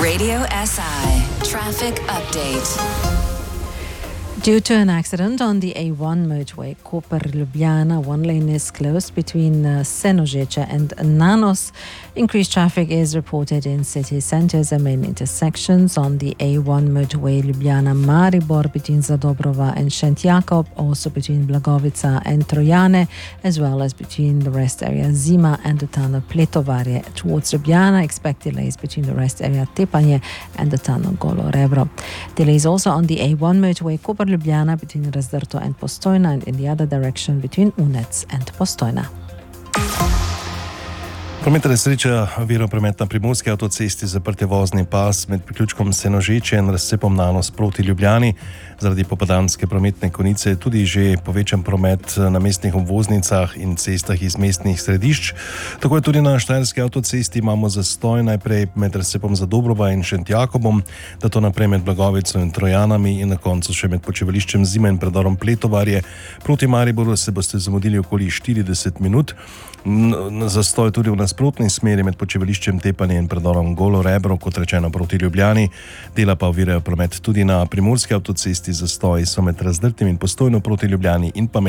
Radio SI Traffic Update. Due to an accident on the A1 motorway, Koper-Ljubljana, one lane is closed between Senožeče and Nanos. Increased traffic is reported in city centres and main intersections on the A1 motorway Ljubljana-Maribor between Zadobrova and Šentjakov, also between Blagovica and Trojane, as well as between the rest area Zima and the tunnel Pletovarje. Towards Ljubljana, expect delays between the rest area Tepanje and the tunnel Golo Rebro. Delays also on the A1 motorway Koper-Ljubljana between Razdrto and Postojna, and in the other direction between Unec and Postojna. Prometna nesreča ovira promet na primorski avtocesti, zaprt je vozni pas med priključkom Senožeče in razcepom Nanos proti Ljubljani. Zaradi popoldanske prometne konice je tudi že povečan promet na mestnih obvoznicah in cestah iz mestnih središč. Tako je tudi na štajerski avtocesti, imamo zastoj najprej med razcepom Zadobrova in Šentjakobom, nato naprej med Blagovico in Trojanami in na koncu še med počivališčem Zima in predorom Pletovarje. Proti Mariboru se boste zamudili okoli 40 minut. Zastoj tudi v nasprotni smeri med počivališčem Tepanje in predorom Golo Rebro, kot rečeno proti Ljubljani. Dela pa ovirajo promet tudi na primorski avtocesti, zastoji so med Razdrtim in Postojno proti Ljubljani in pa med